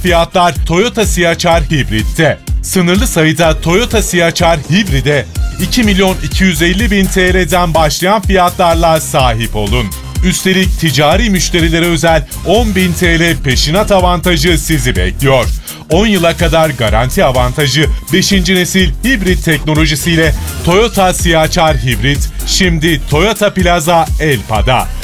Fiyatlar Toyota CHR Hibrit'te. Sınırlı sayıda Toyota CHR Hibrit'e 2.250.000 TL'den başlayan fiyatlarla sahip olun. Üstelik ticari müşterilere özel 10.000 TL peşinat avantajı sizi bekliyor. 10 yıla kadar garanti avantajı 5. nesil hibrit teknolojisiyle Toyota CHR Hibrit şimdi Toyota Plaza Elpa'da.